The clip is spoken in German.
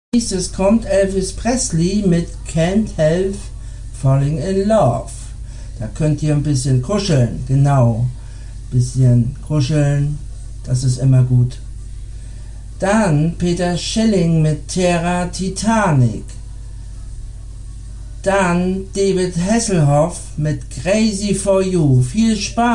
Nächstes kommt Elvis Presley mit Can't Help Falling in Love. Da könnt ihr ein bisschen kuscheln, genau. Bisschen kuscheln, das ist immer gut. Dann Peter Schilling mit Terra Titanic. Dann David Hasselhoff mit Crazy for You. Viel Spaß!